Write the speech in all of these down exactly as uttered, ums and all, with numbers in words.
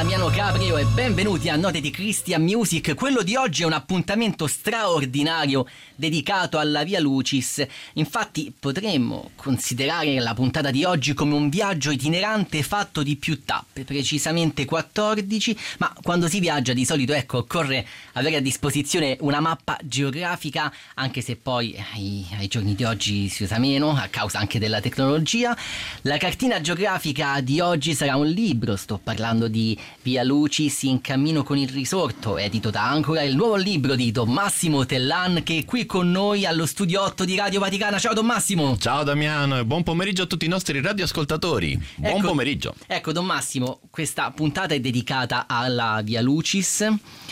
Damiano Caprio e benvenuti a Note di Christian Music. Quello di oggi è un appuntamento straordinario dedicato alla Via Lucis. Infatti potremmo considerare la puntata di oggi come un viaggio itinerante fatto di più tappe, precisamente quattordici, ma quando si viaggia di solito ecco occorre avere a disposizione una mappa geografica, anche se poi ai, ai giorni di oggi si usa meno a causa anche della tecnologia. La cartina geografica di oggi sarà un libro, sto parlando di Via Lucis in cammino con il risorto, edito da Ancora, il nuovo libro di Don Massimo Tellan, che è qui con noi allo studio otto di Radio Vaticana. Ciao Don Massimo. Ciao Damiano e buon pomeriggio a tutti i nostri radioascoltatori. Buon ecco, pomeriggio. Ecco Don Massimo, questa puntata è dedicata alla Via Lucis,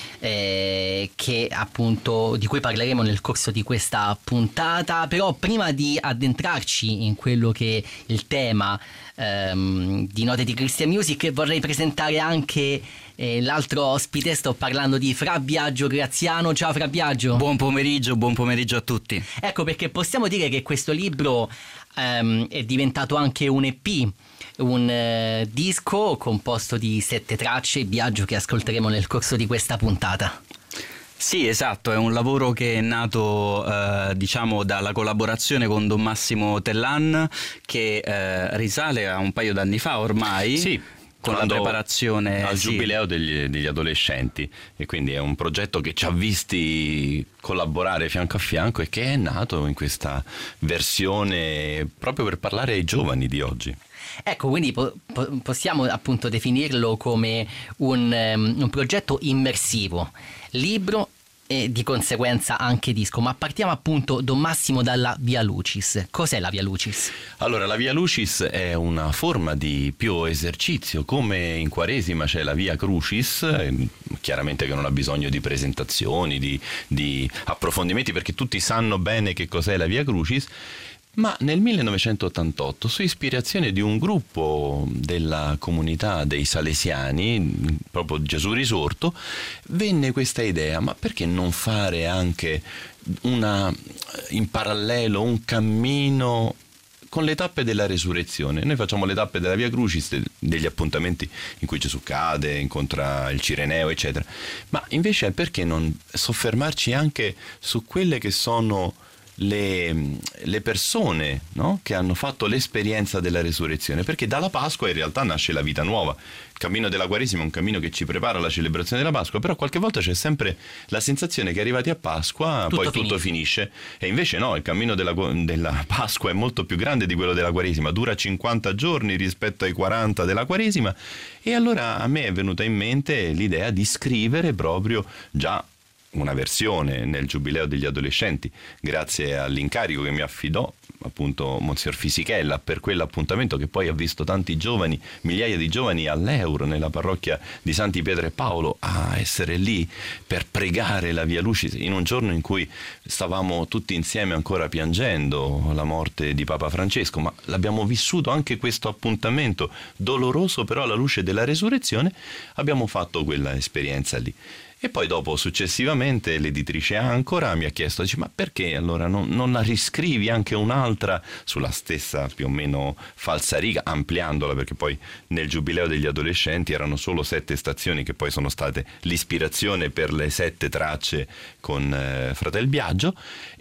eh, che appunto di cui parleremo nel corso di questa puntata. Però prima di addentrarci in quello che è il tema ehm, di Note di Christian Music, vorrei presentare anche eh, l'altro ospite. Sto parlando di Fra Biagio Graziano. Ciao Fra Biagio. Buon pomeriggio, buon pomeriggio a tutti. Ecco, perché possiamo dire che questo libro ehm, è diventato anche un E P, un eh, disco composto di sette tracce, Biagio, che ascolteremo nel corso di questa puntata. Sì, esatto, è un lavoro che è nato eh, diciamo dalla collaborazione con Don Massimo Tellan, che eh, risale a un paio d'anni fa ormai. Sì. Con la preparazione al sì. giubileo degli, degli adolescenti, e quindi è un progetto che ci ha visti collaborare fianco a fianco e che è nato in questa versione proprio per parlare ai giovani di oggi. Ecco, quindi po- po- possiamo appunto definirlo come un, um, un progetto immersivo, libro e di conseguenza anche disco. Ma partiamo appunto, Don Massimo, dalla Via Lucis. Cos'è la Via Lucis? Allora, la Via Lucis è una forma di più esercizio, come in Quaresima c'è la Via Crucis, chiaramente che non ha bisogno di presentazioni, di, di approfondimenti, perché tutti sanno bene che cos'è la Via Crucis. Ma nel millenovecentottantotto, su ispirazione di un gruppo della comunità dei Salesiani, proprio Gesù Risorto, venne questa idea: ma perché non fare anche una, in parallelo un cammino con le tappe della resurrezione? Noi facciamo le tappe della Via Crucis, degli appuntamenti in cui Gesù cade, incontra il Cireneo, eccetera. Ma invece perché non soffermarci anche su quelle che sono Le, le persone, no? Che hanno fatto l'esperienza della resurrezione, perché dalla Pasqua in realtà nasce la vita nuova. Il cammino della Quaresima è un cammino che ci prepara alla celebrazione della Pasqua, però qualche volta c'è sempre la sensazione che arrivati a Pasqua tutto poi tutto finisce. finisce e invece no, il cammino della, della Pasqua è molto più grande di quello della Quaresima, dura cinquanta giorni rispetto ai quaranta della Quaresima. E allora a me è venuta in mente l'idea di scrivere proprio già una versione nel Giubileo degli Adolescenti, grazie all'incarico che mi affidò appunto Monsignor Fisichella per quell'appuntamento che poi ha visto tanti giovani, migliaia di giovani all'Euro nella parrocchia di Santi Pietro e Paolo, a essere lì per pregare la Via Lucis in un giorno in cui stavamo tutti insieme ancora piangendo la morte di Papa Francesco, ma l'abbiamo vissuto anche questo appuntamento doloroso, però alla luce della resurrezione abbiamo fatto quella esperienza lì. E poi dopo, successivamente, l'editrice Ancora mi ha chiesto, dice, ma perché allora non, non la riscrivi anche un'altra sulla stessa più o meno falsariga, ampliandola, perché poi nel Giubileo degli Adolescenti erano solo sette stazioni che poi sono state l'ispirazione per le sette tracce con eh, Fratel Biagio,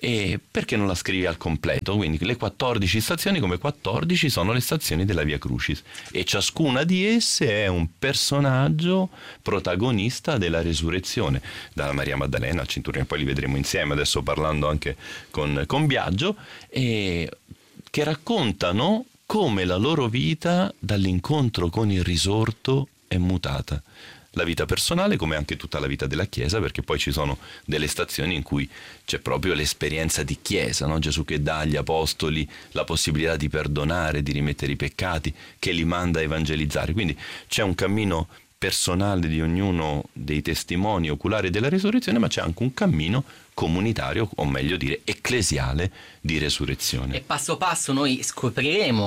e perché non la scrivi al completo? Quindi le quattordici stazioni come quattordici sono le stazioni della Via Crucis, e ciascuna di esse è un personaggio protagonista della resurrezione, dalla Maria Maddalena al Centurione, poi li vedremo insieme adesso parlando anche con, con Biagio, e che raccontano come la loro vita dall'incontro con il risorto è mutata. La vita personale come anche tutta la vita della Chiesa, perché poi ci sono delle stazioni in cui c'è proprio l'esperienza di Chiesa, no? Gesù che dà agli apostoli la possibilità di perdonare, di rimettere i peccati, che li manda a evangelizzare. Quindi c'è un cammino personale di ognuno dei testimoni oculari della resurrezione, ma c'è anche un cammino comunitario, o meglio dire ecclesiale, di resurrezione. E passo passo noi scopriremo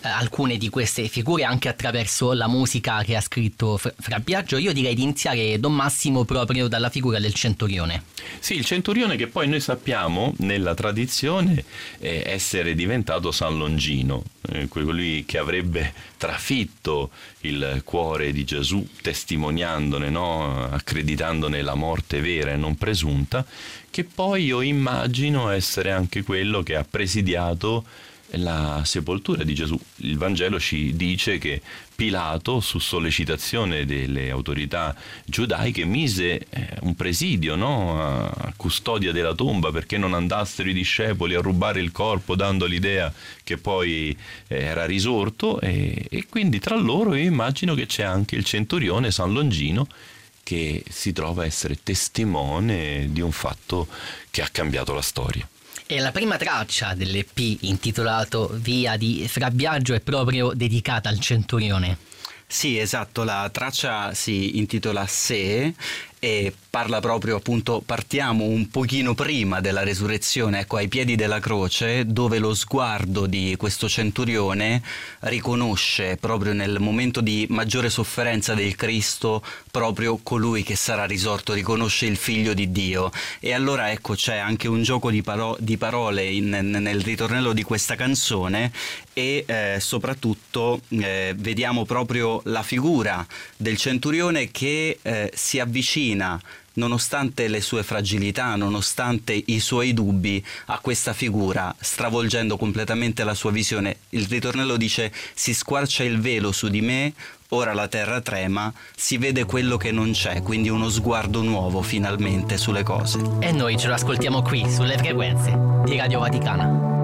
eh, alcune di queste figure anche attraverso la musica che ha scritto Fra, Fra Biagio. Io direi di iniziare, Don Massimo, proprio dalla figura del centurione. Sì, il centurione che poi noi sappiamo nella tradizione eh, essere diventato San Longino, eh, colui che avrebbe trafitto il cuore di Gesù, testimoniandone, no? Accreditandone la morte vera e non presunta, che poi io immagino essere anche quello che ha presidiato la sepoltura di Gesù. Il Vangelo ci dice che Pilato, su sollecitazione delle autorità giudaiche, mise eh, un presidio, no? a custodia della tomba, perché non andassero i discepoli a rubare il corpo, dando l'idea che poi eh, era risorto, e, e quindi tra loro io immagino che c'è anche il centurione San Longino, che si trova a essere testimone di un fatto che ha cambiato la storia. E la prima traccia dell'E P, intitolato Via di Fra Biagio, è proprio dedicata al centurione. Sì, esatto, la traccia si intitola Se e parla proprio, appunto, partiamo un pochino prima della resurrezione, ecco, ai piedi della croce, dove lo sguardo di questo centurione riconosce proprio nel momento di maggiore sofferenza del Cristo proprio colui che sarà risorto, riconosce il figlio di Dio. E allora, ecco, c'è anche un gioco di, paro- di parole in, nel ritornello di questa canzone, e eh, soprattutto eh, vediamo proprio la figura del centurione che eh, si avvicina, nonostante le sue fragilità, nonostante i suoi dubbi, a questa figura, stravolgendo completamente la sua visione. Il ritornello dice: si squarcia il velo su di me, ora la terra trema, si vede quello che non c'è, quindi uno sguardo nuovo finalmente sulle cose. E noi ce lo ascoltiamo qui, sulle frequenze di Radio Vaticana.